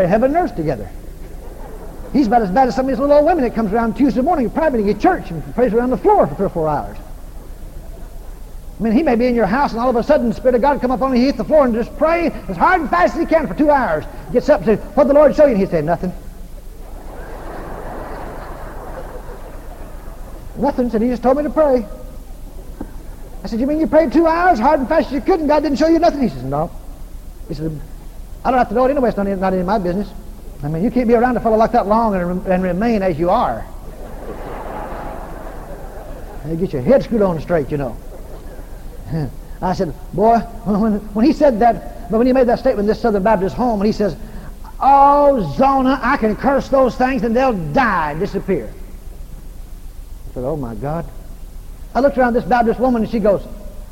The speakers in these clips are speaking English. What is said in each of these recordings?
have a nurse together. He's about as bad as some of these little old women that comes around Tuesday morning private at church and prays around the floor for 3 or 4 hours. I mean, he may be in your house and all of a sudden the Spirit of God come up on him, he hits the floor and just pray as hard and fast as he can for 2 hours. Gets up and says, "What did the Lord show you?" And he said, "Nothing." Nothing. Said, "He just told me to pray." I said, "You mean you prayed 2 hours hard and fast as you could and God didn't show you nothing?" He says, "No." He said, "I don't have to know it anyway. It's not any of my business. I mean, you can't be around a fellow like that long and remain as you are. You get your head screwed on straight, you know." I said, "Boy," when he said that, but when he made that statement in this Southern Baptist home, and he says, "Oh, Zona, I can curse those things and they'll die and disappear." I said, "Oh my God." I looked around this Baptist woman and she goes,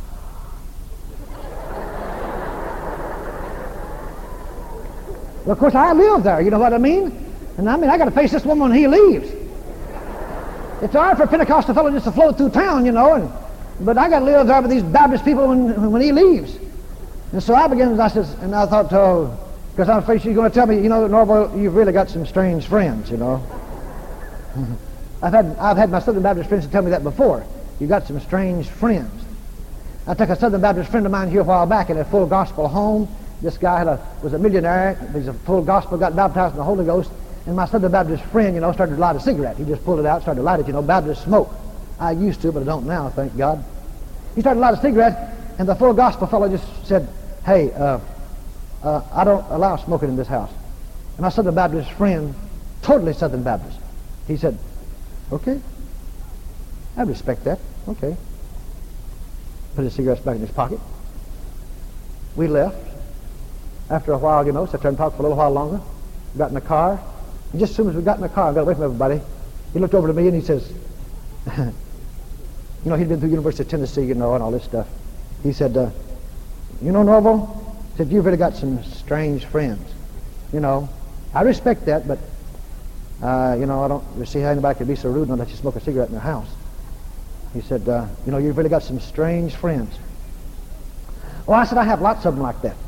well, of course I live there, you know what I mean? And I mean, I got to face this woman when he leaves. It's hard for a Pentecostal fellow just to float through town, you know, but I got to live there with these Baptist people when he leaves. And so I says, and I thought, oh, because I'm afraid she's going to tell me, you know, Norval, you've really got some strange friends, you know. I've had my Southern Baptist friends tell me that before. You got some strange friends. I took a Southern Baptist friend of mine here a while back in a full gospel home. This guy was a millionaire. He's a full gospel, got baptized in the Holy Ghost. And my Southern Baptist friend, you know, started to light a cigarette. He just pulled it out, started to light it, you know, Baptist smoke. I used to, but I don't now, thank God. He started to light a cigarette, and the full gospel fellow just said, "Hey, I don't allow smoking in this house." And my Southern Baptist friend, totally Southern Baptist, he said, "Okay, I respect that. Okay." Put his cigarettes back in his pocket. We left. After a while, you know, sat there and talked for a little while longer. Got in the car. And just as soon as we got in the car and got away from everybody, he looked over to me and he says, you know, he'd been through University of Tennessee, you know, and all this stuff. He said, "You know, Norval," he said, "you've really got some strange friends. You know, I respect that, but, you know, I don't see how anybody could be so rude and let you smoke a cigarette in their house." He said, "You know, you've really got some strange friends." Well, I said, "I have lots of them like that."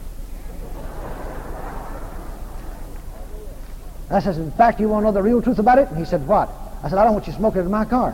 I said, "In fact, you want to know the real truth about it?" And he said, "What?" I said, "I don't want you smoking in my car."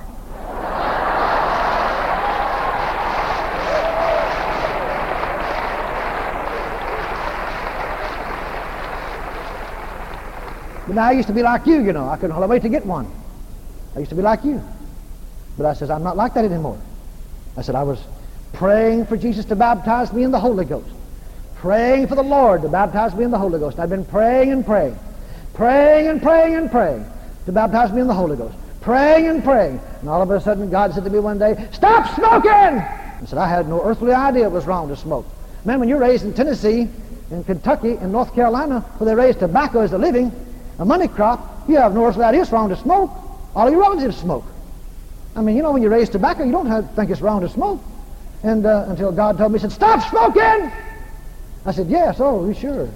But now I used to be like you, you know. I couldn't hardly wait to get one. I used to be like you. But I said, I'm not like that anymore. I said, I was praying for Jesus to baptize me in the Holy Ghost. Praying for the Lord to baptize me in the Holy Ghost. And I've been praying and praying. Praying and praying and praying to baptize me in the Holy Ghost. Praying and praying. And all of a sudden God said to me one day, "Stop smoking!" I said, I had no earthly idea it was wrong to smoke. Man, when you're raised in Tennessee, in Kentucky, in North Carolina, where they raise tobacco as a living, a money crop, you have no earthly idea it's wrong to smoke. All your relatives smoke. I mean, you know, when you raise tobacco, you don't think it's wrong to smoke. And until God told me, he said, "Stop smoking!" I said, "Yes, oh, you sure?"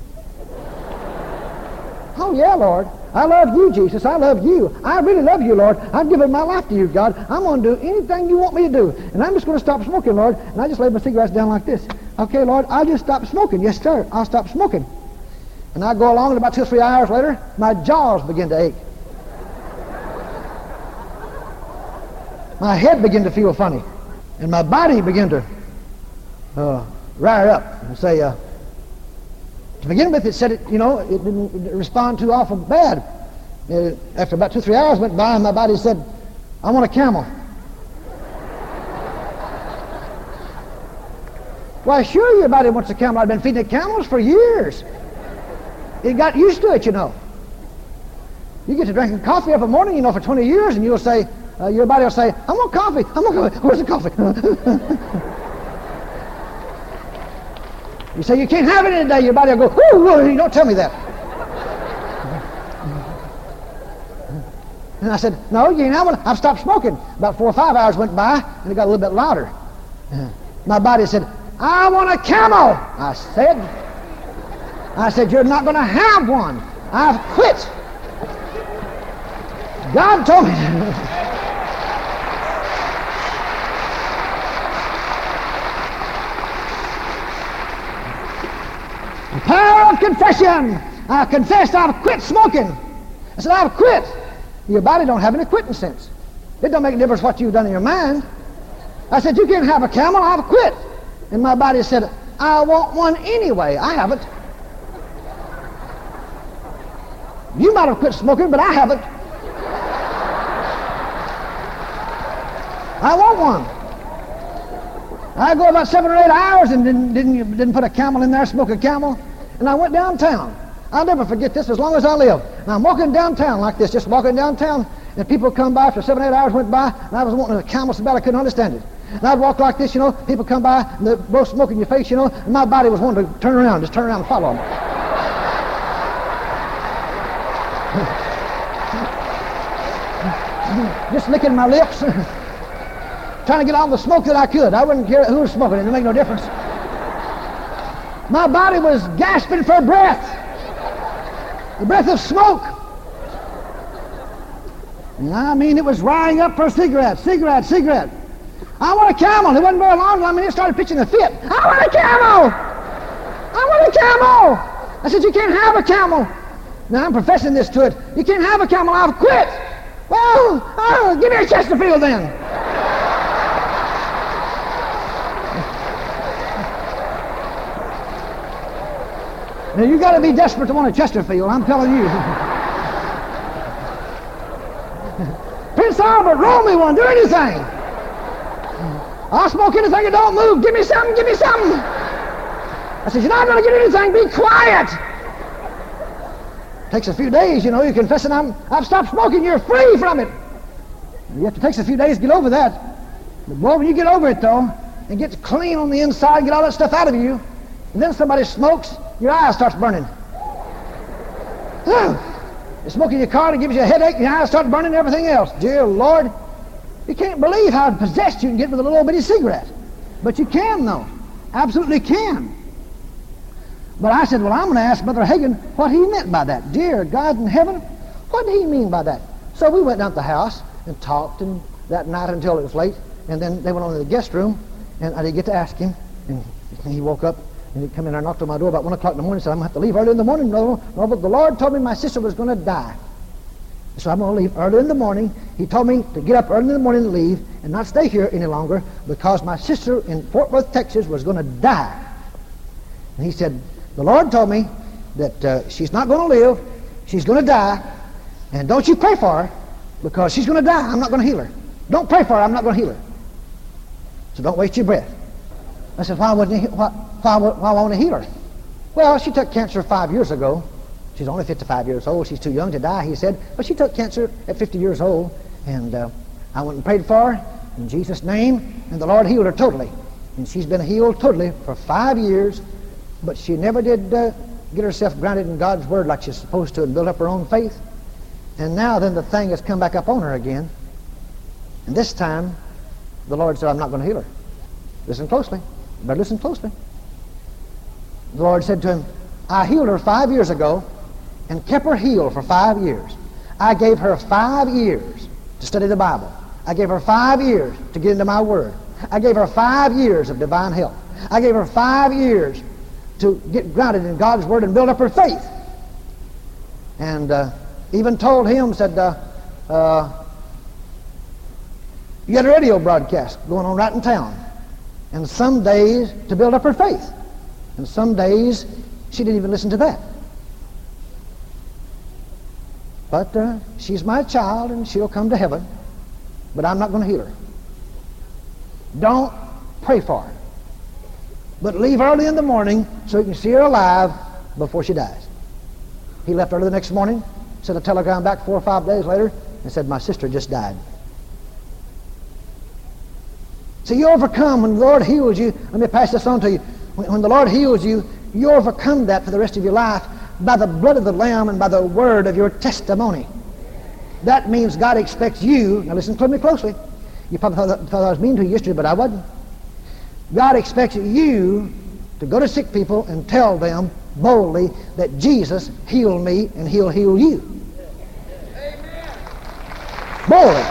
"Oh, yeah, Lord. I love you, Jesus. I love you. I really love you, Lord. I've given my life to you, God. I'm going to do anything you want me to do. And I'm just going to stop smoking, Lord." And I just laid my cigarettes down like this. "Okay, Lord, I'll just stop smoking." "Yes, sir, I'll stop smoking." And I go along, and about 2 or 3 hours later, my jaws begin to ache. My head began to feel funny. And my body began to rile up and say, to begin with, it said it, you know, it didn't respond too awful bad. After about 2 or 3 hours went by, and my body said, "I want a camel." Why, sure, your body wants a camel. I've been feeding it camels for years. It got used to it, you know. You get to drinking coffee every morning, you know, for 20 years, and you'll say, your body will say, "I want coffee. I want coffee. Where's the coffee?" You say, "You can't have it today." Your body will go, "Whoo, don't tell me that." And I said, "No, you ain't having it. I've stopped smoking." About 4 or 5 hours went by, and it got a little bit louder. My body said, "I want a camel." I said, "You're not going to have one. I've quit." God told me to. The power of confession I confessed I've quit smoking. I said, I've quit. Your body don't have any quitting sense. It don't make a difference what you've done in your mind. I said, you can't have a Camel, I've quit. And my body said, I want one anyway. I haven't. You might have quit smoking, but I haven't. I want one. I go about 7 or 8 hours and didn't put a Camel in there, smoke a Camel. And I went downtown. I'll never forget this as long as I live. And I'm walking downtown like this, just walking downtown, and people come by after 7 or 8 hours went by, and I was wanting a Camel so bad I couldn't understand it. And I'd walk like this, people come by, and they're both smoking your face, and my body was wanting to turn around and follow them. Just licking my lips, trying to get all the smoke that I could. I wouldn't care who was smoking, it didn't make no difference. My body was gasping for breath, the breath of smoke. And I mean, it was rying up for a cigarette. I want a Camel. It wasn't very long. It started pitching a fit. I want a Camel. I want a Camel. I said, you can't have a Camel. Now I'm professing this to it. You can't have a Camel. I've quit. Well, give me a Chesterfield then. Now you got to be desperate to want a Chesterfield, I'm telling you. Prince Albert, roll me one, do anything. I'll smoke anything that don't move. Give me something, give me something. I said, you're not going to get anything, be quiet. Takes a few days, you confess it, I've stopped smoking, you're free from it. You have to take a few days to get over that. But boy, when you get over it though, and get clean on the inside and get all that stuff out of you, and then somebody smokes, your eye starts burning. You're smoking your car and it gives you a headache, and your eyes start burning and everything else. Dear Lord, you can't believe how possessed you can get with a little bitty cigarette. But you can though, absolutely can. But I said, well, I'm going to ask Brother Hagin what he meant by that. Dear God in heaven, what did he mean by that? So we went down to the house and talked and that night until it was late, and then they went on to the guest room, and I didn't get to ask him, and he woke up and he'd come in there and knocked on my door about 1 o'clock in the morning and said, I'm going to have to leave early in the morning. No, but the Lord told me my sister was going to die. So I'm going to leave early in the morning. He told me to get up early in the morning and leave and not stay here any longer because my sister in Fort Worth, Texas was going to die. And he said, the Lord told me that she's not going to live, she's going to die, and don't you pray for her because she's going to die. I'm not going to heal her. Don't pray for her, I'm not going to heal her. So don't waste your breath. I said, why won't I heal her? Well, she took cancer 5 years ago. She's only 55 years old. She's too young to die, he said. But she took cancer at 50 years old. And I went and prayed for her in Jesus' name, and the Lord healed her totally. And she's been healed totally for 5 years, but she never did get herself grounded in God's Word like she's supposed to and build up her own faith. And now then the thing has come back up on her again. And this time, the Lord said, I'm not going to heal her. Listen closely. You better listen closely. The Lord said to him, I healed her 5 years ago and kept her healed for 5 years. I gave her 5 years to study the Bible. I gave her 5 years to get into my Word. I gave her 5 years of divine help. I gave her 5 years to get grounded in God's Word and build up her faith. And even told him, said, you got a radio broadcast going on right in town. And some days to build up her faith. And some days she didn't even listen to that. But she's my child and she'll come to heaven. But I'm not going to heal her. Don't pray for her. But leave early in the morning so you can see her alive before she dies. He left early the next morning, sent a telegram back 4 or 5 days later, and said, my sister just died. So you overcome when the Lord heals you. Let me pass this on to you. When the Lord heals you, you overcome that for the rest of your life by the blood of the Lamb and by the word of your testimony. That means God expects you, now listen to me closely. You probably thought I was mean to you yesterday, but I wasn't. God expects you to go to sick people and tell them boldly that Jesus healed me and He'll heal you. Amen. Boldly.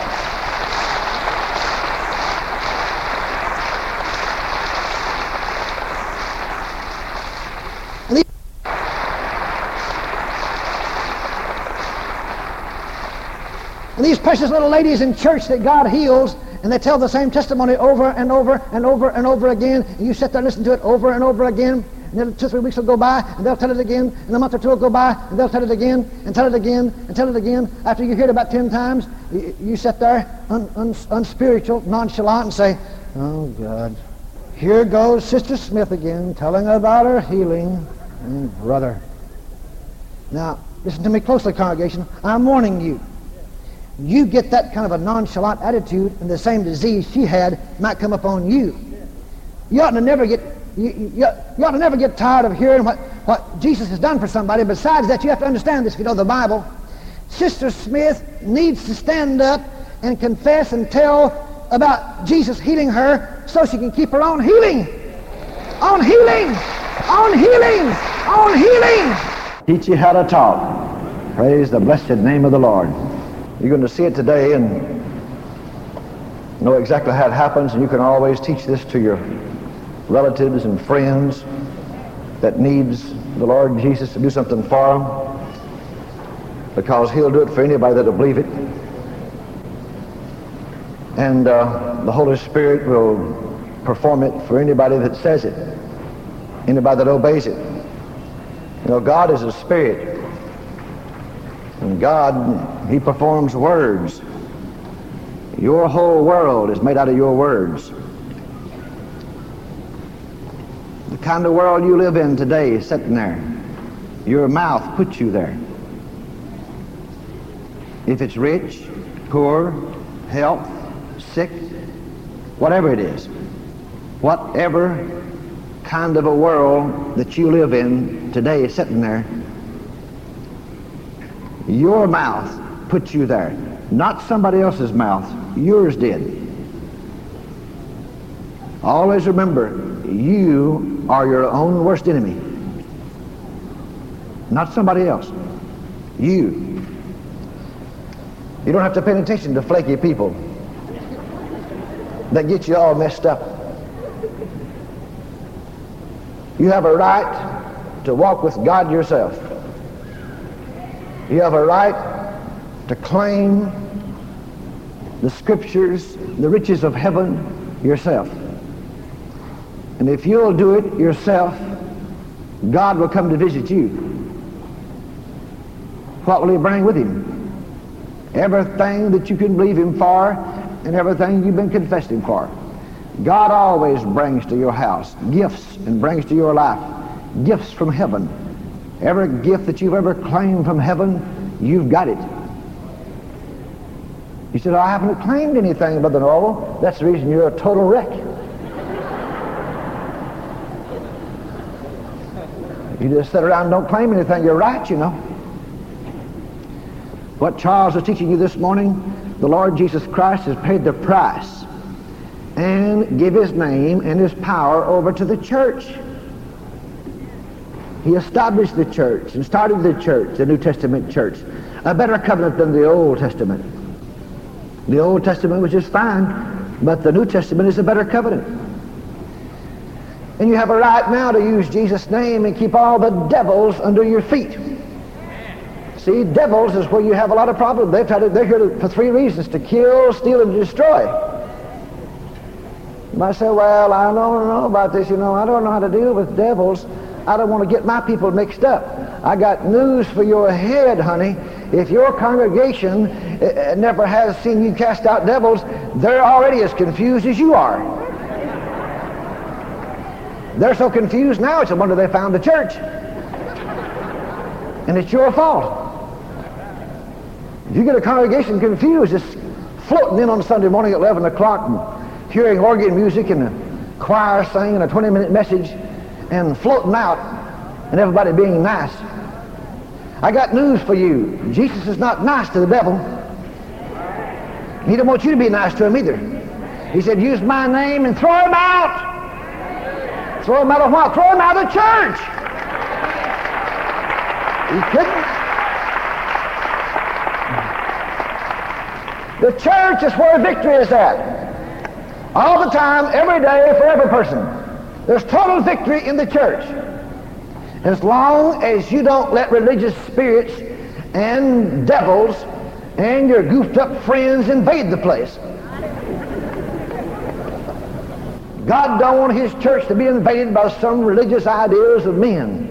And these precious little ladies in church that God heals, and they tell the same testimony over and over and over and over again, and you sit there and listen to it over and over again, and then 2 or 3 weeks will go by, and they'll tell it again, and a month or two will go by, and they'll tell it again, and tell it again, and tell it again. After you hear it about 10 times, you sit there unspiritual, nonchalant, and say, oh, God, here goes Sister Smith again, telling about her healing. Brother. Now, listen to me closely, congregation. I'm warning you. You get that kind of a nonchalant attitude, and the same disease she had might come upon you. You ought to never get you ought to never get tired of hearing what Jesus has done for somebody. Besides that, you have to understand this if you know the Bible. Sister Smith needs to stand up and confess and tell about Jesus healing her so she can keep her own healing. On healing! On healing! On healing! Teach you how to talk. Praise the blessed name of the Lord. You're going to see it today and know exactly how it happens, and you can always teach this to your relatives and friends that needs the Lord Jesus to do something for them, because he'll do it for anybody that'll believe it. And the Holy Spirit will perform it for anybody that says it, anybody that obeys it. You know, God is a spirit, and God, he performs words. Your whole world is made out of your words. The kind of world you live in today is sitting there. Your mouth puts you there. If it's rich, poor, health, sick, whatever it is, whatever kind of a world that you live in today is sitting there, your mouth puts you there. Not somebody else's mouth. Yours did. Always remember, you are your own worst enemy. Not somebody else. You. You don't have to pay attention to flaky people that get you all messed up. You have a right to walk with God yourself. You have a right to claim the scriptures, the riches of heaven yourself. And if you'll do it yourself, God will come to visit you. What will he bring with him? Everything that you can believe him for and everything you've been confessing for. God always brings to your house gifts and brings to your life gifts from heaven. Every gift that you've ever claimed from heaven, you've got it. You said, I haven't claimed anything, Brother Norval. That's the reason you're a total wreck. You just sit around and don't claim anything. You're right, you know. What Charles was teaching you this morning, the Lord Jesus Christ has paid the price and give his name and his power over to the church. He established the church and started the church, the New Testament church, a better covenant than the Old Testament. The Old Testament was just fine, but the New Testament is a better covenant. And you have a right now to use Jesus' name and keep all the devils under your feet. See, devils is where you have a lot of problems. They're here for 3 reasons: to kill, steal, and destroy. You might say, well, I don't know about this, you know. I don't know how to deal with devils. I don't want to get my people mixed up. I got news for your head, honey. If your congregation never has seen you cast out devils, they're already as confused as you are. They're so confused now, it's a wonder they found the church. And it's your fault. If you get a congregation confused, just floating in on Sunday morning at 11 o'clock and hearing organ music and a choir singing a 20-minute message and floating out and everybody being nice. I got news for you. Jesus is not nice to the devil. He don't want you to be nice to him either. He said, use my name and throw him out. Throw him out of what? Throw him out of the church. He couldn't. The church is where victory is at. All the time, every day, for every person. There's total victory in the church. As long as you don't let religious spirits and devils and your goofed up friends invade the place. God don't want his church to be invaded by some religious ideas of men.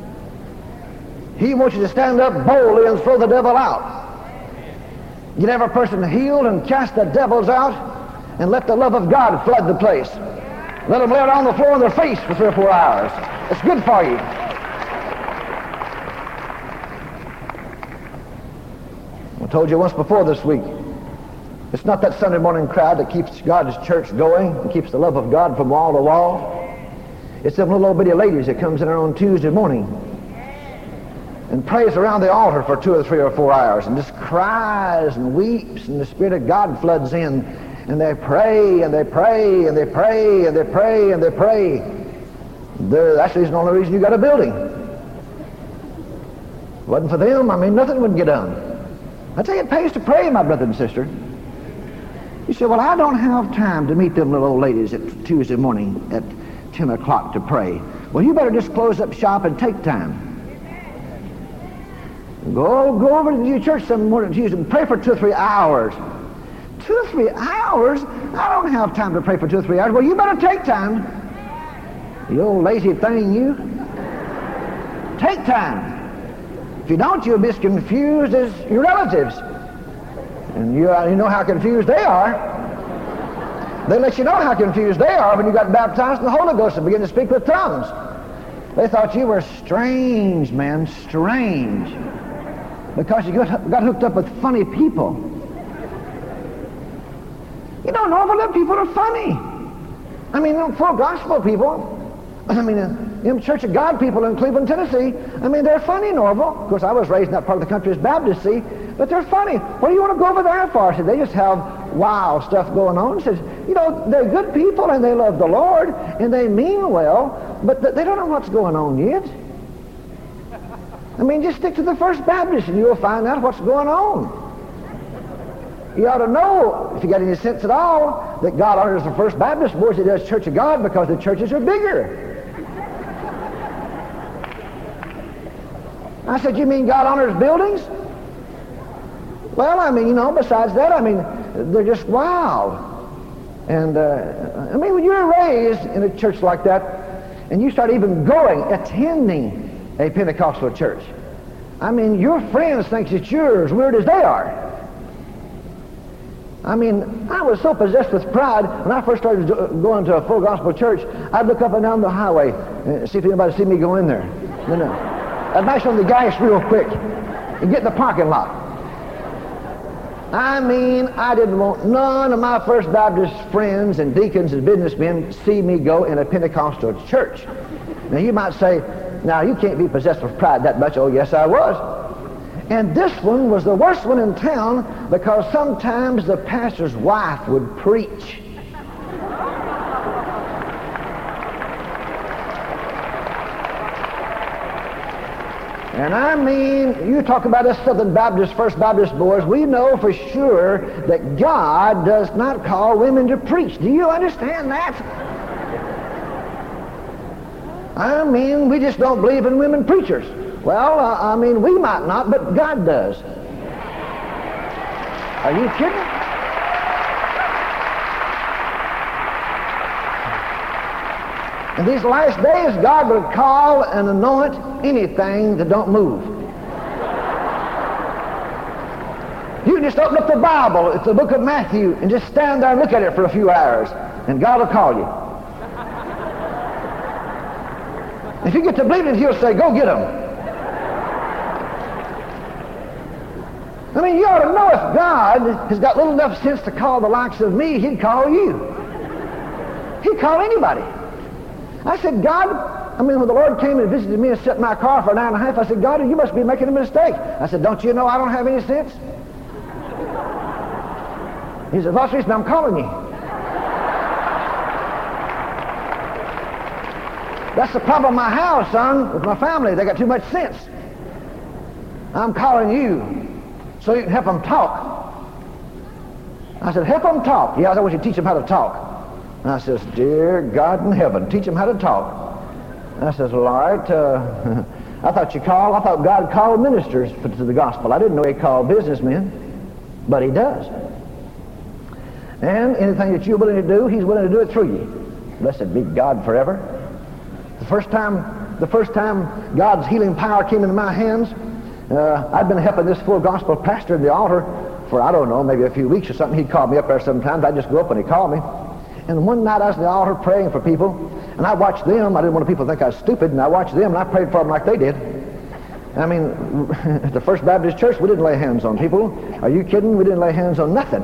He wants you to stand up boldly and throw the devil out. Get every person healed and cast the devils out, and let the love of God flood the place. Let them lay it on the floor on their face for 3 or 4 hours. It's good for you. I told you once before this week, it's not that Sunday morning crowd that keeps God's church going and keeps the love of God from wall to wall. It's them little old bitty ladies that comes in there on Tuesday morning and prays around the altar for 2 or 3 or 4 hours and just cries and weeps, and the Spirit of God floods in, and they pray and they pray and they pray and they pray and they pray. That's the only reason you got a building. If it wasn't for them, nothing would get done. I tell you, it pays to pray, my brother and sister. You say, well, I don't have time to meet them little old ladies at Tuesday morning at 10 o'clock to pray. Well, you better just close up shop and take time. Go over to your church some morning Tuesday and pray for 2 or 3 hours. 2 or 3 hours? I don't have time to pray for 2 or 3 hours. Well, you better take time. You old lazy thing, you. Take time. If you don't, you'll be as confused as your relatives. And you know how confused they are. They let you know how confused they are when you got baptized in the Holy Ghost and began to speak with tongues. They thought you were strange, man, strange. Because you got hooked up with funny people. You don't know, but people are funny. Full gospel people. Them Church of God people in Cleveland, Tennessee, they're funny, Norval. Of course, I was raised in that part of the country as Baptist, see, but they're funny. What do you want to go over there for? See, they just have wild stuff going on. Says, they're good people and they love the Lord and they mean well, but they don't know what's going on yet. Just stick to the First Baptist and you'll find out what's going on. You ought to know, if you got any sense at all, that God honors the First Baptist more than he does Church of God, because the churches are bigger. I said, you mean God honors buildings? Well, besides that, they're just wild. And, when you're raised in a church like that, and you start even attending a Pentecostal church, your friends think that you're as weird as they are. I was so possessed with pride when I first started going to a full gospel church. I'd look up and down the highway and see if anybody see me go in there. I'd mash on the gas real quick and get in the parking lot. I didn't want none of my First Baptist friends and deacons and businessmen see me go in a Pentecostal church. Now you might say, now you can't be possessed with pride that much. Oh yes, I was. And this one was the worst one in town, because sometimes the pastor's wife would preach. And you talk about us Southern Baptist, First Baptist boys, we know for sure that God does not call women to preach. Do you understand that? We just don't believe in women preachers. Well, we might not, but God does. Are you kidding? In these last days, God will call and anoint anything that don't move. You can just open up the Bible, it's the book of Matthew, and just stand there and look at it for a few hours, and God will call you. If you get to believing, he'll say, go get them. You ought to know, if God has got little enough sense to call the likes of me, he'd call you. He'd call anybody. I said, God, when the Lord came and visited me and set in my car for an hour and a half, I said, God, you must be making a mistake. I said, don't you know I don't have any sense? He said, what's the reason I'm calling you? That's the problem in my house, son, with my family. They got too much sense. I'm calling you so you can help them talk. I said, help them talk. Yeah, I want you to teach them how to talk. And I says, dear God in heaven, teach them how to talk. And I says, well, all right, I thought God called ministers to the gospel. I didn't know he called businessmen. But he does. And anything that you're willing to do, he's willing to do it through you. Blessed be God forever. The first time God's healing power came into my hands, I'd been helping this full gospel pastor in the altar for, I don't know, maybe a few weeks or something. He'd call me up there sometimes. I'd just go up when he called me. And one night I was in the altar praying for people, and I watched them. I didn't want people to think I was stupid, and I watched them, and I prayed for them like they did. I mean, at the First Baptist Church, we didn't lay hands on people. Are you kidding? We didn't lay hands on nothing.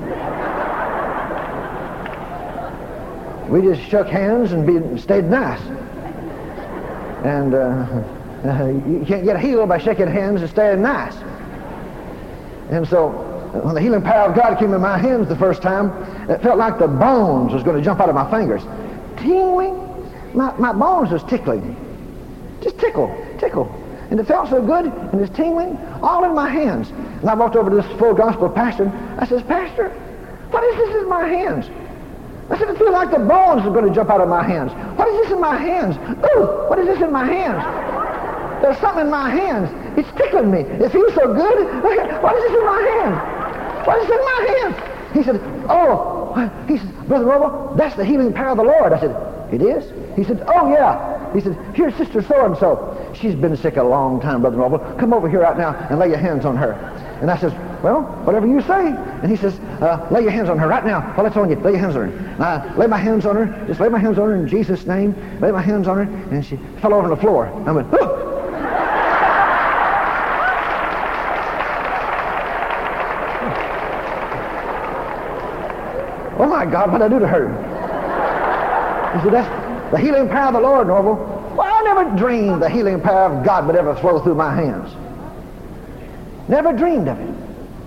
We just shook hands and stayed nice. And you can't get healed by shaking hands and staying nice. And so when the healing power of God came in my hands the first time, it felt like the bones was going to jump out of my fingers. Tingling. My bones was tickling. Just tickle. And it felt so good, and it's tingling all in my hands. And I walked over to this full gospel pastor. I says, Pastor, what is this in my hands? I said, it feels like the bones are going to jump out of my hands. What is this in my hands? Ooh, what is this in my hands? There's something in my hands. It's tickling me. It feels so good. What is this in my hands? What is in my hands? He said, he said, Brother Roble, that's the healing power of the Lord. I said, it is? He said, oh yeah. He said, here's Sister so-and-so. She's been sick a long time, Brother Roble. Come over here right now and lay your hands on her. And I says, well, whatever you say. And he says, lay your hands on her right now. While it's on you, lay your hands on her. And I lay my hands on her. Just lay my hands on her in Jesus' name. Lay my hands on her. And she fell over on the floor. I went, oh! Oh my God, what did I do to her? He said, that's the healing power of the Lord, Norval. Well, I never dreamed the healing power of God would ever flow through my hands. Never dreamed of it.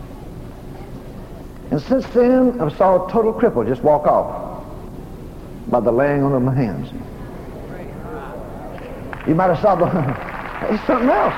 And since then, I saw a total cripple just walk off by the laying on of my hands. You might have saw the... It's something else.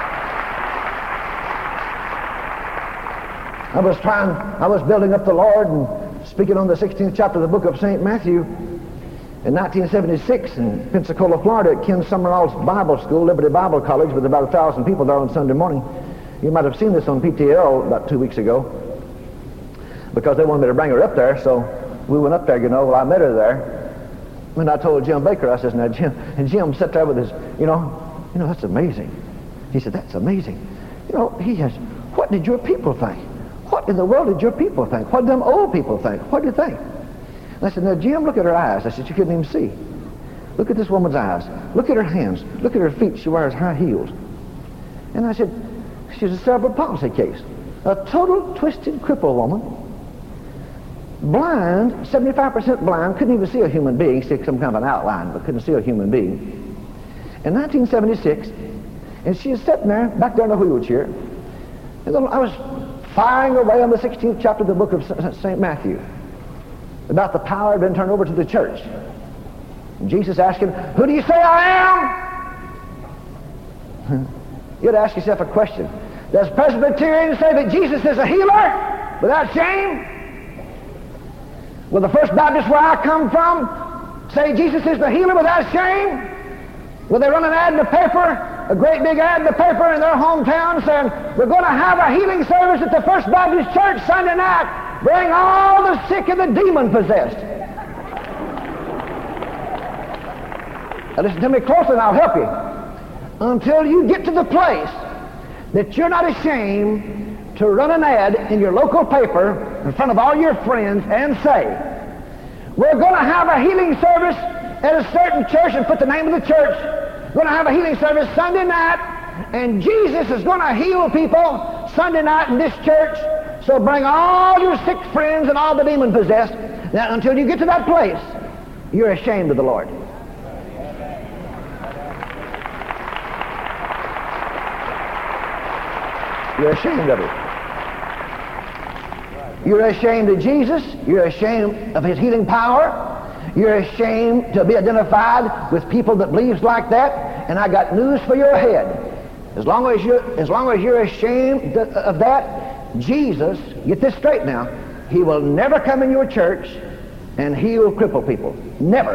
I was building up the Lord and speaking on the 16th chapter of the book of St. Matthew in 1976 in Pensacola, Florida at Ken Summerall's Bible School, Liberty Bible College, with about 1,000 people there on Sunday morning. You might have seen this on PTL about 2 weeks ago because they wanted me to bring her up there, so we went up there, you know. Well, I met her there, and I told Jim Baker, I says, now Jim, and Jim sat there with his, you know, that's amazing. He said, that's amazing. You know, what did your people think? What in the world did your people think? What did them old people think? What did you think? And I said, now Jim, look at her eyes. I said, you couldn't even see. Look at this woman's eyes. Look at her hands. Look at her feet. She wears high heels. And I said, she's a cerebral palsy case. A total twisted crippled woman. Blind, 75% blind, couldn't even see a human being, see some kind of an outline, but couldn't see a human being. In 1976, and she is sitting there, back there in a wheelchair, and I was firing away on the 16th chapter of the book of St. Matthew about the power had been turned over to the church. And Jesus asking, who do you say I am? You'd ask yourself a question. Does Presbyterians say that Jesus is a healer without shame? Will the First Baptist where I come from say Jesus is the healer without shame? Will they run an ad in the paper, a great big ad in the paper in their hometown saying, we're going to have a healing service at the First Baptist Church Sunday night. Bring all the sick and the demon-possessed. Now listen to me closely and I'll help you. Until you get to the place that you're not ashamed to run an ad in your local paper in front of all your friends and say, we're going to have a healing service at a certain church, and put the name of the church. We're going to have a healing service Sunday night, and Jesus is going to heal people Sunday night in this church. So bring all your sick friends and all the demon-possessed. Now, until you get to that place, you're ashamed of the Lord. You're ashamed of it. You're ashamed of Jesus. You're ashamed of his healing power. You're ashamed to be identified with people that believes like that. And I got news for your head. As long as you're ashamed of that, Jesus, get this straight now, he will never come in your church and heal crippled people. Never.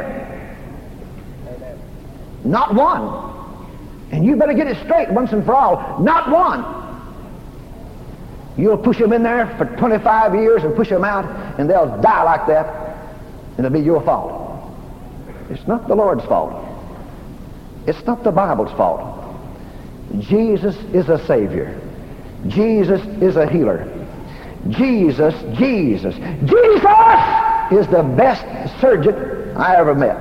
Not one. And you better get it straight once and for all. Not one. You'll push them in there for 25 years and push them out, and they'll die like that, and it'll be your fault. It's not the Lord's fault. It's not the Bible's fault. Jesus is a Savior. Jesus is a healer. Jesus is the best surgeon I ever met.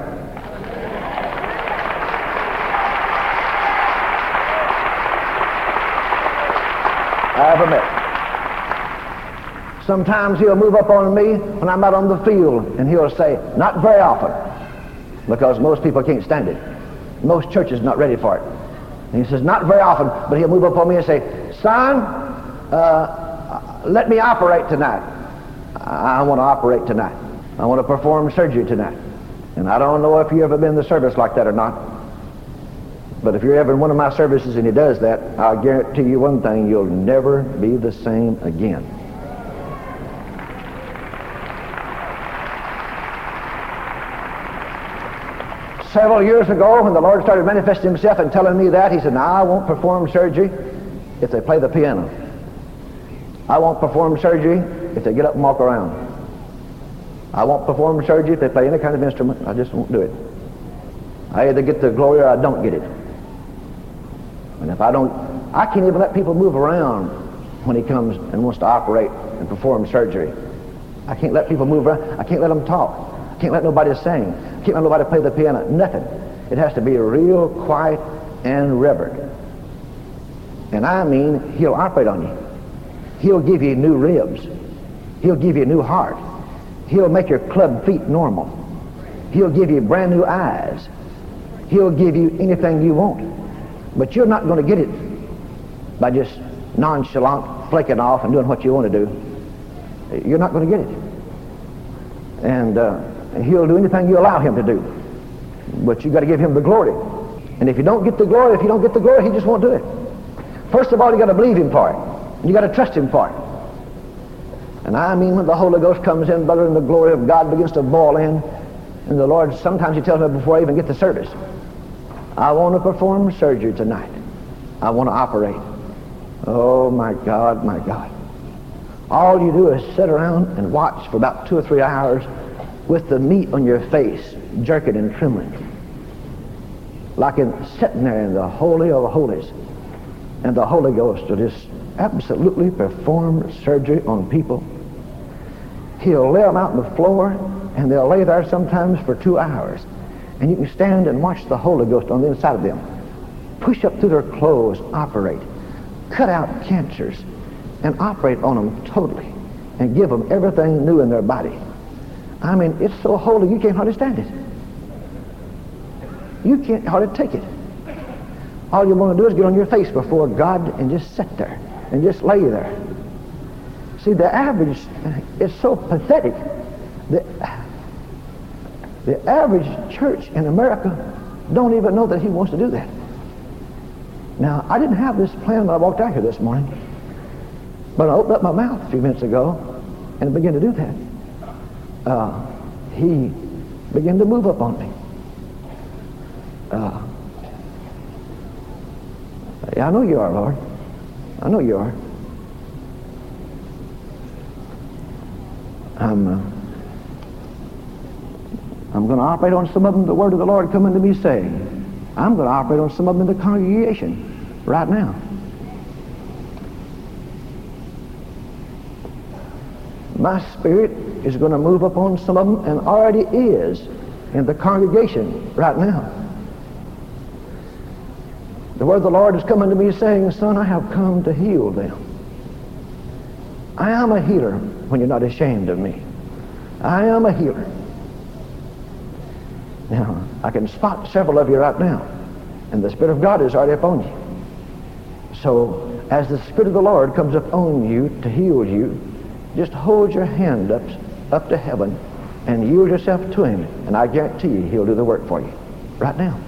Sometimes he'll move up on me when I'm out on the field, and he'll say, not very often, because most people can't stand it. Most churches are not ready for it. And he says, not very often, but he'll move up on me and say, son, let me operate tonight. I want to operate tonight. I want to perform surgery tonight. And I don't know if you've ever been in the service like that or not. But if you're ever in one of my services and he does that, I'll guarantee you one thing, you'll never be the same again. Several years ago, when the Lord started manifesting himself and telling me that, he said, now I won't perform surgery if they play the piano. I won't perform surgery if they get up and walk around. I won't perform surgery if they play any kind of instrument. I just won't do it. I either get the glory or I don't get it. And if I don't, I can't even let people move around when he comes and wants to operate and perform surgery. I can't let people move around. I can't let them talk. I can't let nobody sing. I can't let nobody play the piano. Nothing. It has to be real quiet and reverent. And I mean, he'll operate on you. He'll give you new ribs. He'll give you a new heart. He'll make your club feet normal. He'll give you brand new eyes. He'll give you anything you want. But you're not going to get it by just nonchalant flaking off and doing what you want to do. You're not going to get it. And he'll do anything you allow him to do. But you've got to give him the glory. And if you don't get the glory, he just won't do it. First of all, you got to believe him for it. And you got to trust him for it. And I mean, when the Holy Ghost comes in, brother, and the glory of God begins to boil in, and the Lord, sometimes he tells me before I even get the service, I want to perform surgery tonight. I want to operate. Oh, my God, my God. All you do is sit around and watch for about 2 or 3 hours with the meat on your face, jerking and trembling. Like in sitting there in the Holy of Holies. And the Holy Ghost will just absolutely perform surgery on people. He'll lay them out on the floor, and they'll lay there sometimes for 2 hours. And you can stand and watch the Holy Ghost on the inside of them. Push up through their clothes, operate. Cut out cancers and operate on them totally. And give them everything new in their body. I mean, it's so holy you can't hardly stand it. You can't hardly take it. All you want to do is get on your face before God and just sit there and just lay there. See, the average is so pathetic. The average church in America don't even know that he wants to do that. Now, I didn't have this plan when I walked out here this morning, but I opened up my mouth a few minutes ago and began to do that. He began to move up on me. Yeah, I know you are, Lord. I know you are. I'm going to operate on some of them, the word of the Lord coming to me saying. I'm going to operate on some of them in the congregation right now. My spirit is going to move upon some of them and already is in the congregation right now. The word of the Lord is coming to me saying, son, I have come to heal them. I am a healer when you're not ashamed of me. I am a healer. Now, I can spot several of you right now, and the Spirit of God is already upon you. So, as the Spirit of the Lord comes upon you to heal you, just hold your hand up to heaven and yield yourself to him, and I guarantee you he'll do the work for you right now.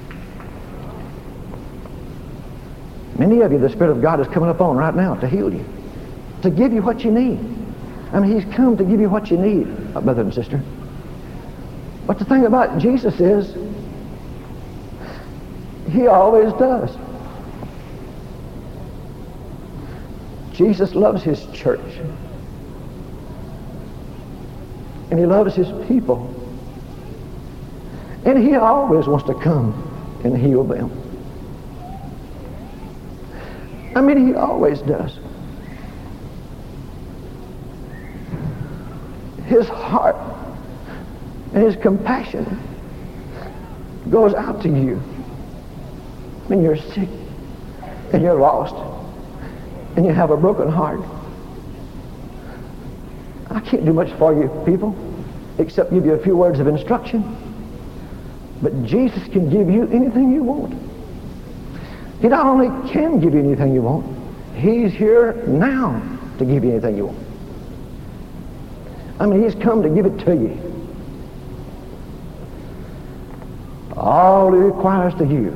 Many of you, the Spirit of God is coming upon right now to heal you, to give you what you need. I mean, he's come to give you what you need, brother and sister. But the thing about Jesus is, he always does. Jesus loves his church. And he loves his people. And he always wants to come and heal them. I mean, he always does. His heart and his compassion goes out to you when you're sick and you're lost and you have a broken heart. I can't do much for you people except give you a few words of instruction. But Jesus can give you anything you want. He not only can give you anything you want, he's here now to give you anything you want. I mean, he's come to give it to you. All he requires to you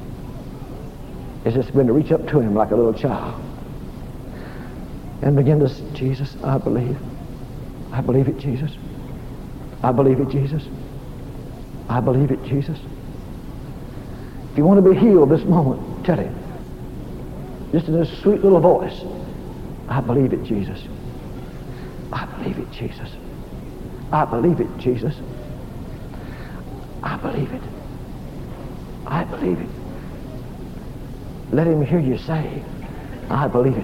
is just to reach up to him like a little child and begin to say, Jesus, I believe. I believe it, Jesus. I believe it, Jesus. I believe it, Jesus. If you want to be healed this moment, tell him. Just in a sweet little voice, I believe it, Jesus. I believe it, Jesus. I believe it, Jesus. I believe it. I believe it. Let him hear you say, I believe it.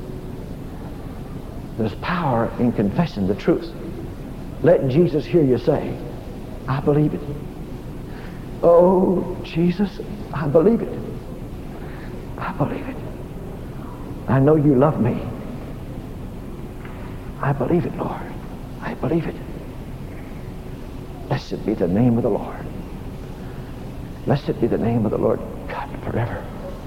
There's power in confessing the truth. Let Jesus hear you say, I believe it. Oh, Jesus, I believe it. I believe it. I know you love me. I believe it, Lord. I believe it. Blessed be the name of the Lord. Blessed be the name of the Lord God forever.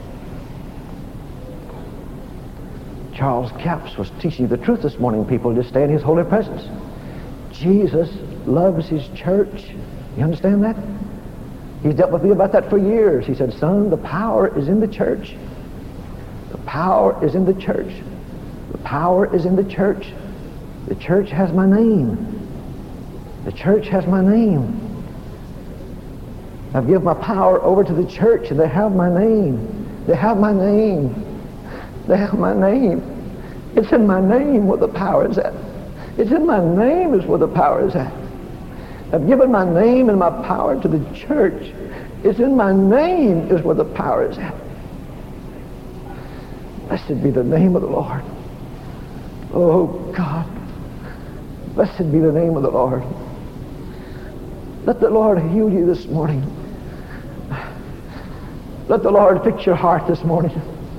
Charles Capps was teaching the truth this morning, people, to stay in his holy presence. Jesus loves his church. You understand that? He's dealt with me about that for years. He said, son, the power is in the church. The power is in the church. The power is in the church. The church has my name. The church has my name. I've given my power over to the church and they have my name. They have my name. They have my name. It's in my name where the power is at. It's in my name is where the power is at. I've given my name and my power to the church. It's in my name is where the power is at. Blessed be the name of the Lord. Oh God. Blessed be the name of the Lord. Let the Lord heal you this morning. Let the Lord fix your heart this morning.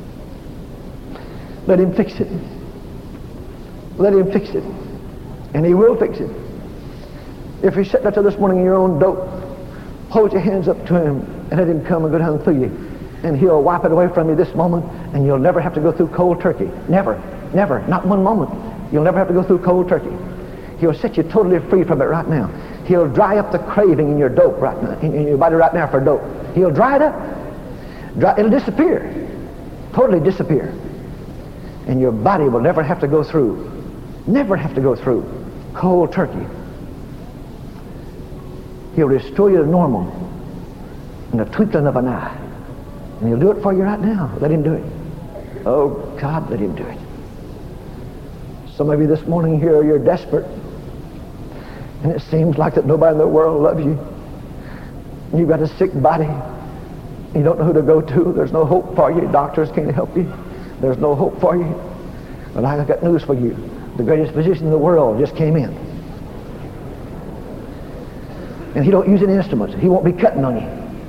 Let him fix it. Let him fix it. And he will fix it. If you're sitting up there this morning in your own dope, hold your hands up to him and let him come and go down through you. And he'll wipe it away from you this moment, and you'll never have to go through cold turkey. Never, never, not one moment. You'll never have to go through cold turkey. He'll set you totally free from it right now. He'll dry up the craving in your dope right now, in your body right now for dope. He'll dry it up. It'll disappear. Totally disappear. And your body will never have to go through cold turkey. He'll restore you to normal in the twinkling of an eye. And he'll do it for you right now. Let him do it. Oh God, let him do it. Some of you this morning here, you're desperate. And it seems like that nobody in the world loves you. You've got a sick body. You don't know who to go to. There's no hope for you. Doctors can't help you. There's no hope for you. But I've got news for you. The greatest physician in the world just came in. And he don't use any instruments. He won't be cutting on you.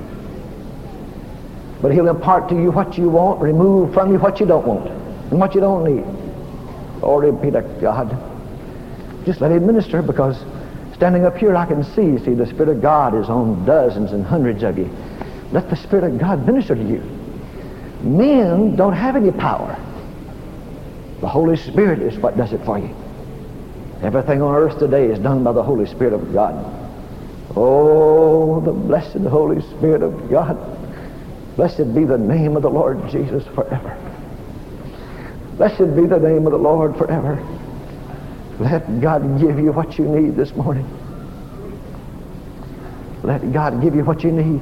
But he'll impart to you what you want, remove from you what you don't want, and what you don't need. Glory be to God. Just let him minister, because standing up here I can see the Spirit of God is on dozens and hundreds of you. Let the Spirit of God minister to you. Men don't have any power. The Holy Spirit is what does it for you. Everything on earth today is done by the Holy Spirit of God. Oh, the blessed Holy Spirit of God. Blessed be the name of the Lord Jesus forever. Blessed be the name of the Lord forever. Let God give you what you need this morning. Let God give you what you need.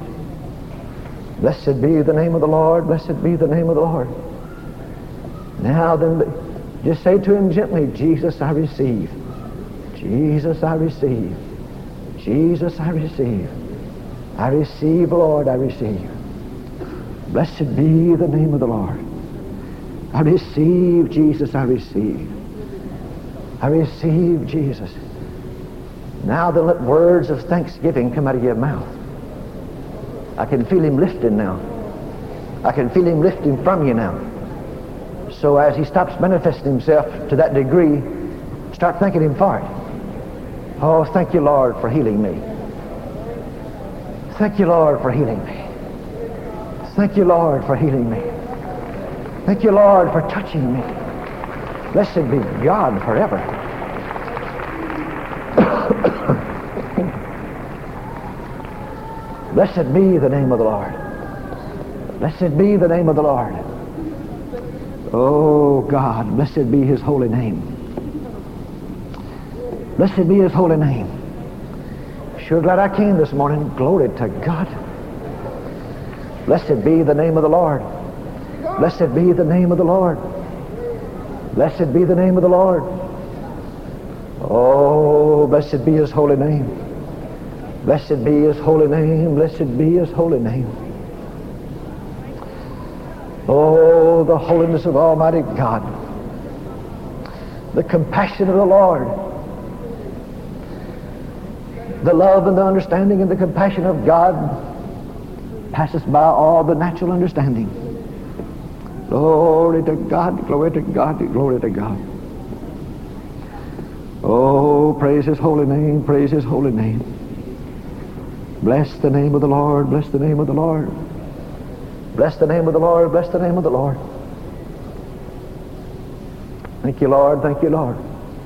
Blessed be the name of the Lord. Blessed be the name of the Lord. Now then, Just say to him gently, Jesus, I receive. Jesus, I receive. Jesus, I receive. I receive, Lord, I receive. Blessed be the name of the Lord. I receive, Jesus, I receive. I receive, Jesus. Now then let words of thanksgiving come out of your mouth. I can feel him lifting now. I can feel him lifting from you now. So as he stops manifesting himself to that degree, start thanking him for it. Oh, thank you, Lord, for healing me. Thank you, Lord, for healing me. Thank you, Lord, for healing me. Thank you, Lord, for touching me. Blessed be God forever. Blessed be the name of the Lord. Blessed be the name of the Lord. Oh, God, blessed be his holy name. Blessed be his holy name. Sure glad I came this morning. Glory to God. Blessed be the name of the Lord. Blessed be the name of the Lord. Blessed be the name of the Lord. Oh, blessed be his holy name. Blessed be his holy name. Blessed be his holy name. Oh, the holiness of Almighty God. The compassion of the Lord. The love and the understanding and the compassion of God passes by all the natural understanding. Glory to God, glory to God, glory to God. Oh, praise his holy name, praise his holy name. Bless the name of the Lord, bless the name of the Lord. Bless the name of the Lord, bless the name of the Lord. Thank you, Lord, thank you, Lord.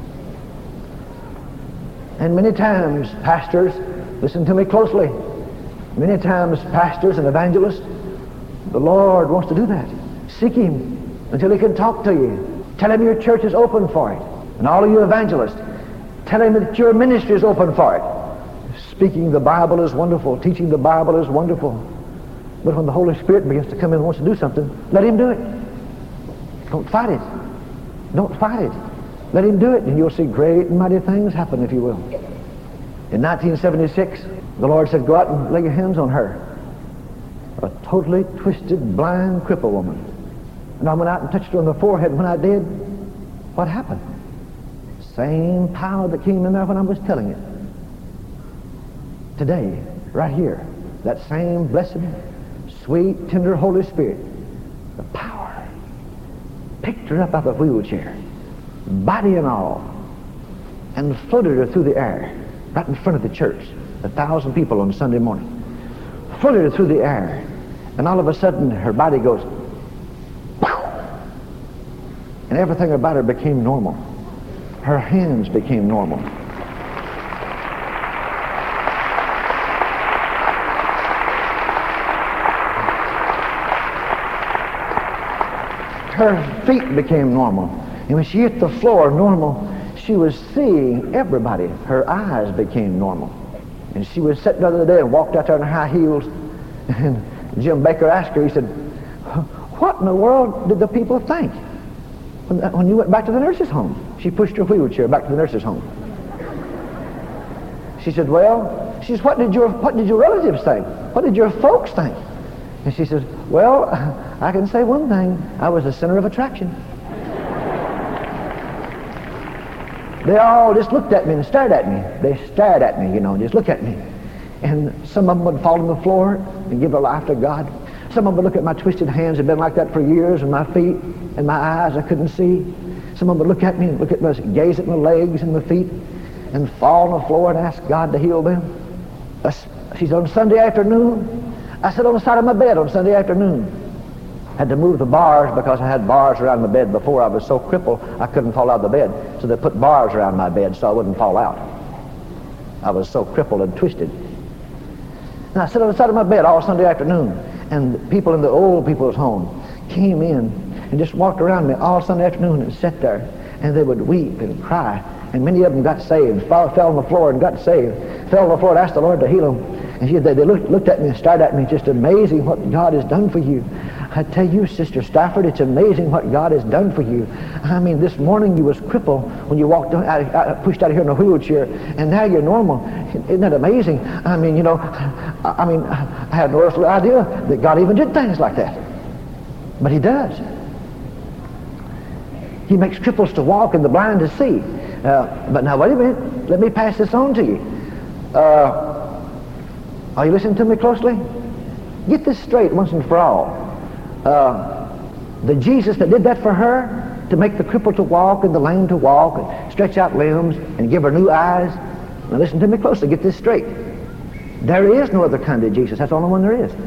And many times, pastors, listen to me closely, many times pastors and evangelists, the Lord wants to do that. Seek him until he can talk to you. Tell him your church is open for it. And all of you evangelists, tell him that your ministry is open for it. Speaking the Bible is wonderful. Teaching the Bible is wonderful. But when the Holy Spirit begins to come in and wants to do something, let him do it. Don't fight it. Don't fight it. Let him do it, and you'll see great and mighty things happen if you will. In 1976, the Lord said, go out and lay your hands on her. A totally twisted, blind, crippled woman. And I went out and touched her on the forehead. When I did, what happened? Same power that came in there when I was telling it. Today, right here, that same blessed, sweet, tender Holy Spirit, the power, picked her up out of the wheelchair, body and all, and floated her through the air right in front of the church, 1,000 people on Sunday morning. Floated her through the air, and all of a sudden her body goes, and everything about her became normal. Her hands became normal. Her feet became normal. And when she hit the floor normal, she was seeing everybody. Her eyes became normal. And she was sitting the other day and walked out there in high heels. And Jim Baker asked her, he said, what in the world did the people think when you went back to the nurse's home? She pushed her wheelchair back to the nurse's home. She said, well, she says, what did your relatives think? What did your folks think? And she says, well, I can say one thing. I was the center of attraction. They all just looked at me and stared at me. They stared at me, just look at me. And some of them would fall on the floor and give their life to God. Some of them would look at my twisted hands, had been like that for years, and my feet and my eyes I couldn't see. Some of them would look at me and gaze at my legs and my feet and fall on the floor and ask God to heal them. She's on Sunday afternoon. I sat on the side of my bed on Sunday afternoon. Had to move the bars because I had bars around my bed before. I was so crippled I couldn't fall out of the bed. So they put bars around my bed so I wouldn't fall out. I was so crippled and twisted. And I sat on the side of my bed all Sunday afternoon. And people in the old people's home came in and just walked around me all Sunday afternoon and sat there. And they would weep and cry. And many of them got saved, fell on the floor and got saved. Fell on the floor and asked the Lord to heal them. And they looked at me and stared at me, just amazing what God has done for you. I tell you, Sister Stafford, it's amazing what God has done for you. I mean, this morning you was crippled when you walked pushed out of here in a wheelchair, and now you're normal. Isn't that amazing? I mean, you know, I had no earthly idea that God even did things like that. But He does. He makes cripples to walk and the blind to see. But now, wait a minute. Let me pass this on to you. Are you listening to me closely? Get this straight once and for all. The Jesus that did that for her, to make the cripple to walk and the lame to walk and stretch out limbs and give her new eyes. Now listen to me closely. Get this straight. There is no other kind of Jesus. That's the only one there is.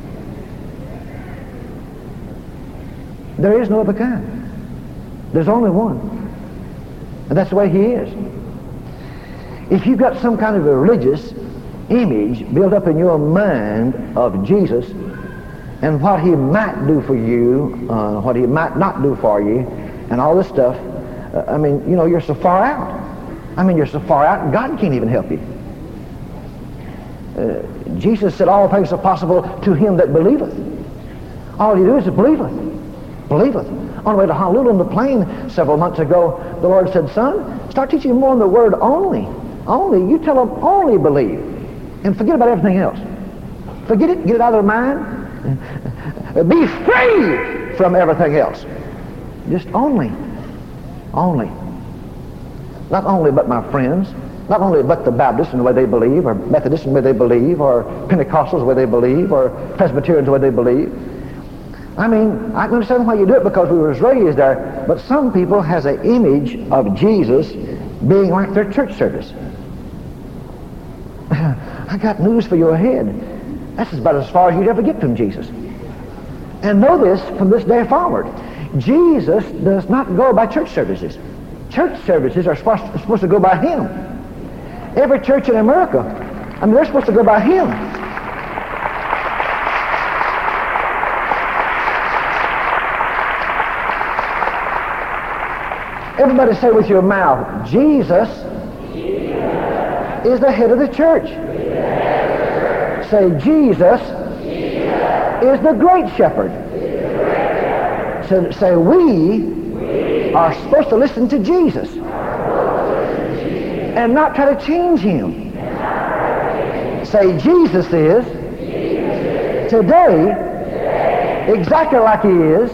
There is no other kind. There's only one. And that's the way He is. If you've got some kind of a religious image built up in your mind of Jesus and what He might do for you, what He might not do for you, and all this stuff, I mean, you know, you're so far out. I mean, you're so far out, God can't even help you. Jesus said, all things are possible to him that believeth. All you do is believeth. Believeth. On the way to Honolulu on the plane several months ago, the Lord said, son, start teaching them more on the word only. Only. You tell them only believe. And forget about everything else. Forget it. Get it out of their mind. Be free from everything else. Just only. Only. Not only but my friends. Not only but the Baptists in the way they believe, or Methodists in the way they believe, or Pentecostals the way they believe, or Presbyterians the way they believe. I mean, I can understand why you do it because we were raised there, but some people has an image of Jesus being like their church service. I got news for your head. That's about as far as you'd ever get from Jesus. And know this from this day forward. Jesus does not go by church services. Church services are supposed to go by Him. Every church in America, I mean, they're supposed to go by Him. Everybody say with your mouth, Jesus is the head of the church. Say, Jesus is the great shepherd. So, say, we are supposed to listen to Jesus and not try to change Him. Say, Jesus is today exactly like He is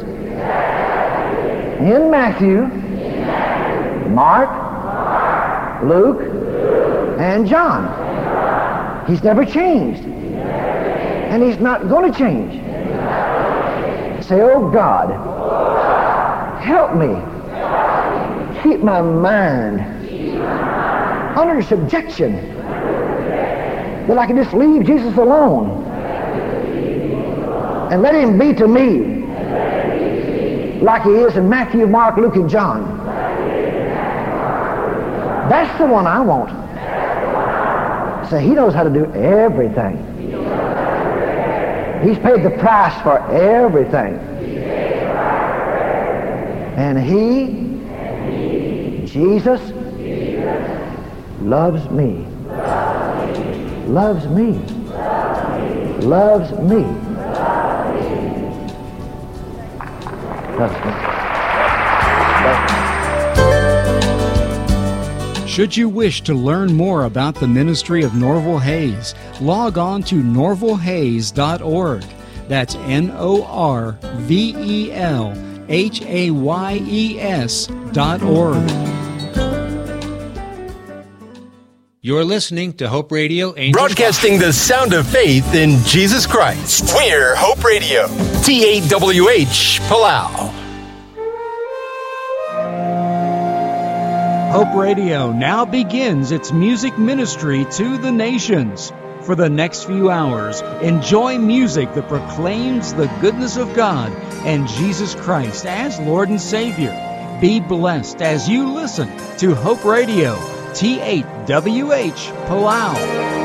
in Matthew, Mark, Luke, and John. He's never changed. And He's not going to change. Say, oh God, help me keep my mind under subjection, that I can just leave Jesus alone and let Him be to me like He is in Matthew, Mark, Luke, and John. That's the one I want. So He knows how to do everything. He's paid the price for everything. And He, Jesus, loves me. Loves me. Loves me. Loves me. Should you wish to learn more about the ministry of Norval Hayes, log on to norvalhayes.org. That's NORVELHAYES.org. You're listening to Hope Radio Angels broadcasting the sound of faith in Jesus Christ. We're Hope Radio, T8WH, Palau. Hope Radio now begins its music ministry to the nations. For the next few hours, enjoy music that proclaims the goodness of God and Jesus Christ as Lord and Savior. Be blessed as you listen to Hope Radio, T8WH, Palau.